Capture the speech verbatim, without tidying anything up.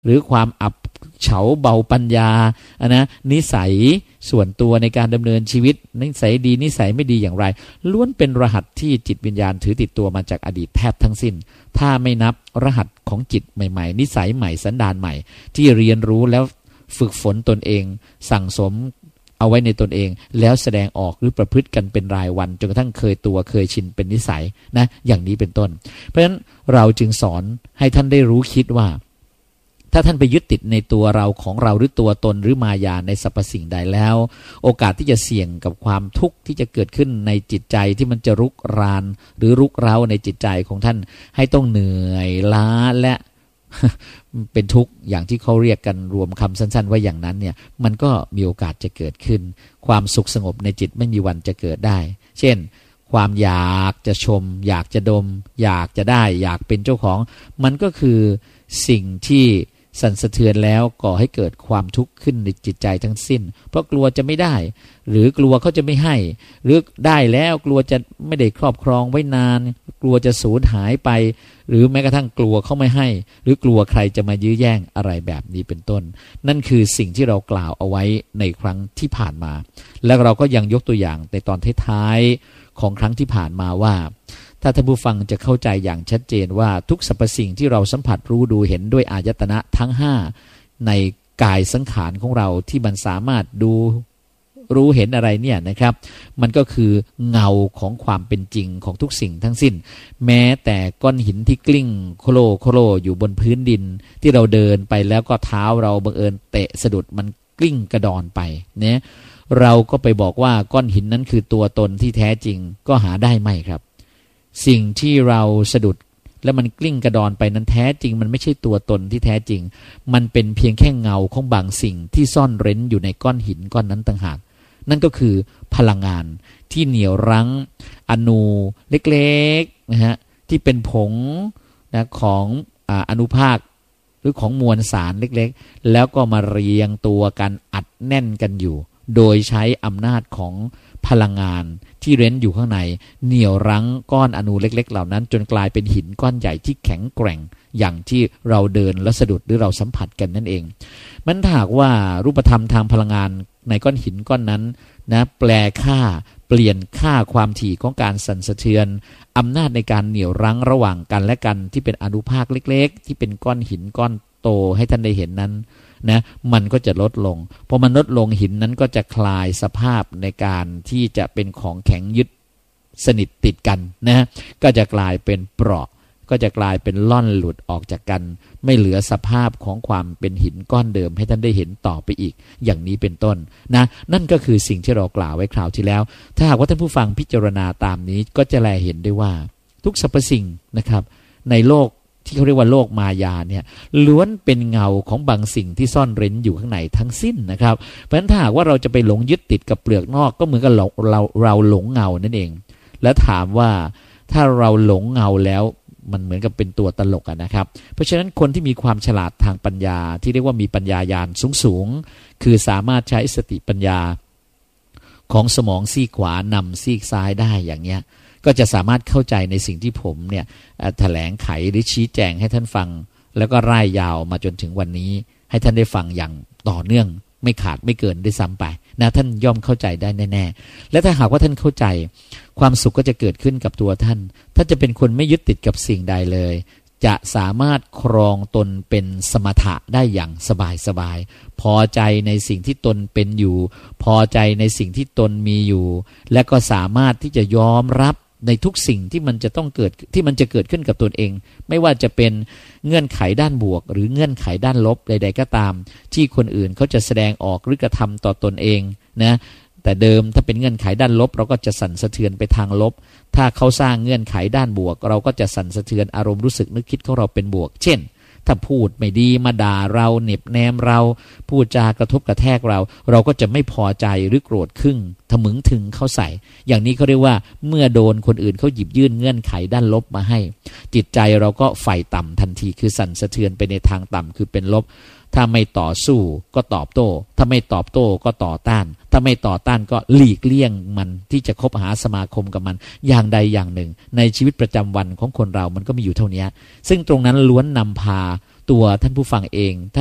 หรือความอับเฉาเบาปัญญาอะนะนิสัยส่วนตัวในการดำเนินชีวิตนิสัยดีนิสัยไม่ดีอย่างไรล้วนเป็นรหัสที่จิตวิญญาณถือติดตัวมาจากอดีตแทบทั้งสิ้นถ้าไม่นับรหัสของจิตใหม่ๆนิสัยใหม่สันดานใหม่ที่เรียนรู้แล้วฝึกฝนตนเองสั่งสมเอาไว้ในตนเองแล้วแสดงออกหรือประพฤติกันเป็นรายวันจนกระทั่งเคยตัวเคยชินเป็นนิสัยนะอย่างนี้เป็นต้นเพราะฉะนั้นเราจึงสอนให้ท่านได้รู้คิดว่าถ้าท่านไปยึดติดในตัวเราของเราหรือตัวตนหรือมายาในสรรพสิ่งใดแล้วโอกาสที่จะเสี่ยงกับความทุกข์ที่จะเกิดขึ้นในจิตใจที่มันจะรุกรานหรือรุกเร้าในจิตใจของท่านให้ต้องเหนื่อยล้าและเป็นทุกข์อย่างที่เขาเรียกกันรวมคำสั้นๆว่าอย่างนั้นเนี่ยมันก็มีโอกาสจะเกิดขึ้นความสุขสงบในจิตไม่มีวันจะเกิดได้เช่นความอยากจะชมอยากจะดมอยากจะได้อยากเป็นเจ้าของมันก็คือสิ่งที่สั่นสะเทือนแล้วก่อให้เกิดความทุกข์ขึ้นในจิตใจทั้งสิ้นเพราะกลัวจะไม่ได้หรือกลัวเขาจะไม่ให้หรือได้แล้วกลัวจะไม่ได้ครอบครองไว้นานกลัวจะสูญหายไปหรือแม้กระทั่งกลัวเขาไม่ให้หรือกลัวใครจะมายื้อแย่งอะไรแบบนี้เป็นต้นนั่นคือสิ่งที่เรากล่าวเอาไว้ในครั้งที่ผ่านมาแล้วเราก็ยังยกตัวอย่างในตอนท้ายๆของครั้งที่ผ่านมาว่าถ้าท่านผู้ฟังจะเข้าใจอย่างชัดเจนว่าทุกสรรพสิ่งที่เราสัมผัสรู้ดูเห็นด้วยอายตนะทั้งห้าในกายสังขารของเราที่มันสามารถดูรู้เห็นอะไรเนี่ยนะครับมันก็คือเงาของความเป็นจริงของทุกสิ่งทั้งสิ้นแม้แต่ก้อนหินที่กลิ้งโคโลโคโลอยู่บนพื้นดินที่เราเดินไปแล้วก็เท้าเราบังเอิญเตะสะดุดมันกลิ้งกระดอนไปเนี่ยเราก็ไปบอกว่าก้อนหินนั้นคือตัวตนที่แท้จริงก็หาได้ไหมครับสิ่งที่เราสะดุดแล้วมันกลิ้งกระดอนไปนั้นแท้จริงมันไม่ใช่ตัวตนที่แท้จริงมันเป็นเพียงแค่เงาของบางสิ่งที่ซ่อนเร้นอยู่ในก้อนหินก้อนนั้นต่างหากนั่นก็คือพลังงานที่เหนี่ยวรั้งอนูเล็กๆนะฮะที่เป็นผงนะของอ่าอนุภาคหรือของมวลสารเล็กๆแล้วก็มาเรียงตัวกันอัดแน่นกันอยู่โดยใช้อำนาจของพลังงานที่เร้นอยู่ข้างในเหนี่ยวรั้งก้อนอนูเล็กๆเหล่านั้นจนกลายเป็นหินก้อนใหญ่ที่แข็งแกร่งอย่างที่เราเดินและสะดุดหรือเราสัมผัสกันนั่นเองมันถ้าหากว่ารูปธรรมทางพลังงานในก้อนหินก้อนนั้นนะแปลค่าเปลี่ยนค่าความถี่ของการสั่นสะเทือนอำนาจในการเหนี่ยวรั้งระหว่างกันและกันที่เป็นอนุภาคเล็กๆที่เป็นก้อนหินก้อนโตให้ท่านได้เห็นนั้นนะมันก็จะลดลงพอมันลดลงหินนั้นก็จะคลายสภาพในการที่จะเป็นของแข็งยึดสนิทติดกันนะก็จะกลายเป็นเปราะก็จะกลายเป็นล่อนหลุดออกจากกันไม่เหลือสภาพของความเป็นหินก้อนเดิมให้ท่านได้เห็นต่อไปอีกอย่างนี้เป็นต้นนะนั่นก็คือสิ่งที่เรากล่าวไว้คราวที่แล้วถ้าหากว่าท่านผู้ฟังพิจารณาตามนี้ก็จะแลเห็นได้ว่าทุกสรรพสิ่งนะครับในโลกที่เขาเรียกว่าโลกมายาเนี่ยล้วนเป็นเงาของบางสิ่งที่ซ่อนเร้นอยู่ข้างในทั้งสิ้นนะครับเพราะฉะนั้นถ้าหากว่าเราจะไปหลงยึดติดกับเปลือกนอกก็เหมือนกับเราเราเราหลงเงานั่นเองและถามว่าถ้าเราหลงเงาแล้วมันเหมือนกับเป็นตัวตลกอะนะครับเพราะฉะนั้นคนที่มีความฉลาดทางปัญญาที่เรียกว่ามีปัญญาญาณสูงๆคือสามารถใช้สติปัญญาของสมองซีกขวานำซีกซ้ายได้อย่างเงี้ยก็จะสามารถเข้าใจในสิ่งที่ผมเนี่ยแถลงไขหรือชี้แจงให้ท่านฟังแล้วก็ร่ายยาวมาจนถึงวันนี้ให้ท่านได้ฟังอย่างต่อเนื่องไม่ขาดไม่เกินได้ซ้ำไปนะท่านย่อมเข้าใจได้แน่ๆและถ้าหากว่าท่านเข้าใจความสุขก็จะเกิดขึ้นกับตัวท่านท่านจะเป็นคนไม่ยึดติดกับสิ่งใดเลยจะสามารถครองตนเป็นสมถะได้อย่างสบายๆพอใจในสิ่งที่ตนเป็นอยู่พอใจในสิ่งที่ตนมีอยู่และก็สามารถที่จะยอมรับในทุกสิ่งที่มันจะต้องเกิดที่มันจะเกิดขึ้นกับตนเองไม่ว่าจะเป็นเงื่อนไขด้านบวกหรือเงื่อนไขด้านลบใดๆก็ตามที่คนอื่นเขาจะแสดงออกหรือกระทำต่อตนเองนะแต่เดิมถ้าเป็นเงื่อนไขด้านลบเราก็จะสั่นสะเทือนไปทางลบถ้าเขาสร้างเงื่อนไขด้านบวกเราก็จะสั่นสะเทือนอารมณ์รู้สึกนึกคิดของเราเป็นบวกเช่นถ้าพูดไม่ดีมาด่าเราเหน็บแนมเราพูดจากระทบกระแทกเราเราก็จะไม่พอใจหรือโกรธขึ้นทะมึงถึงเข้าใส่อย่างนี้เขาเรียกว่าเมื่อโดนคนอื่นเขาหยิบยื่นเงื่อนไขด้านลบมาให้จิตใจเราก็ไฟต่ำทันทีคือสั่นสะเทือนไปในทางต่ำคือเป็นลบถ้าไม่ต่อสู้ก็ตอบโต้ถ้าไม่ตอบโต้ก็ต่อต้านถ้าไม่ต่อต้านก็หลีกเลี่ยงมันที่จะคบหาสมาคมกับมันอย่างใดอย่างหนึ่งในชีวิตประจำวันของคนเรามันก็มีอยู่เท่านี้ซึ่งตรงนั้นล้วนนำพาตัวท่านผู้ฟังเอง